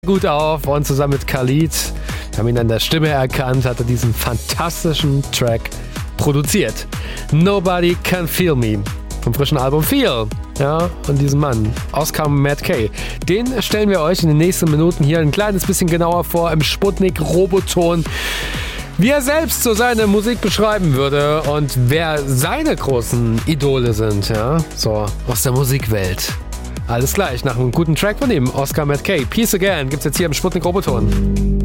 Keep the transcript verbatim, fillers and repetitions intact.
gut auf und zusammen mit Khalid, wir haben ihn an der Stimme erkannt, hat er diesen fantastischen Track produziert. Nobody Can Feel Me vom frischen Album Feel. Ja, und diesen Mann, Oscar Matt Kay, den stellen wir euch in den nächsten Minuten hier ein kleines bisschen genauer vor im Sputnik-Roboton, wie er selbst so seine Musik beschreiben würde und wer seine großen Idole sind, ja, so aus der Musikwelt. Alles gleich nach einem guten Track von ihm, Oscar Matt Kay. Peace Again gibt's jetzt hier im Sputnik-Roboton.